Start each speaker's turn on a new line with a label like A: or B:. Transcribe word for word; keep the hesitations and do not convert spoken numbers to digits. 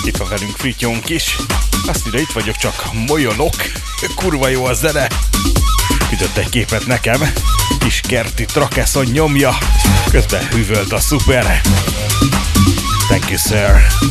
A: Itt van velünk Frityónk is. Azt írja, itt vagyok, csak molyolok. Kurva jó a zene. Küldött egy képet nekem. Kis kerti trakeszon nyomja. Közben hűvölt a szuper. Thank you, sir.